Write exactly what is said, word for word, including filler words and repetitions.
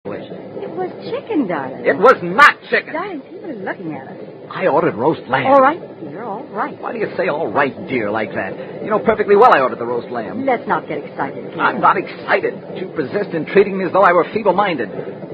It was chicken, darling. It was not chicken. Darling, people are looking at us. I ordered roast lamb. All right, dear, all right. Why do you say all right, dear, like that? You know perfectly well I ordered the roast lamb. Let's not get excited, dear. I'm not excited. You persist in treating me as though I were feeble-minded.